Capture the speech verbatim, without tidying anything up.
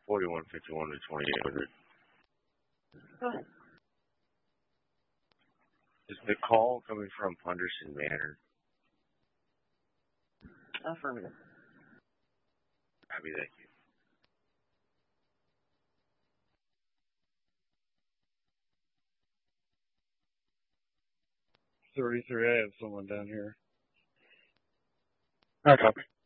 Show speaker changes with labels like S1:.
S1: forty-one fifty-one to twenty-eight hundred.
S2: Huh.
S1: Is the call coming from Punderson Manor?
S2: Affirmative.
S1: Happy, thank you.
S3: thirty-three, I have someone down here.
S4: All right, copy.